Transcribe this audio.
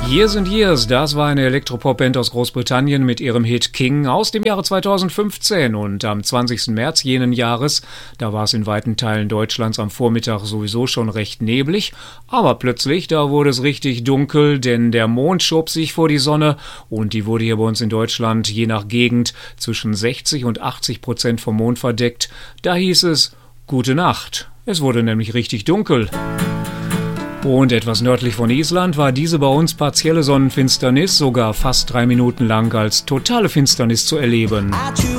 Years and Years, das war eine Elektropop-Band aus Großbritannien mit ihrem Hit King aus dem Jahre 2015 und am 20. März jenen Jahres, da war es in weiten Teilen Deutschlands am Vormittag sowieso schon recht neblig, aber plötzlich, da wurde es richtig dunkel, denn der Mond schob sich vor die Sonne und die wurde hier bei uns in Deutschland je nach Gegend zwischen 60% und 80% vom Mond verdeckt. Da hieß es, gute Nacht. Es wurde nämlich richtig dunkel. Und etwas nördlich von Island war diese bei uns partielle Sonnenfinsternis sogar fast 3 Minuten lang als totale Finsternis zu erleben.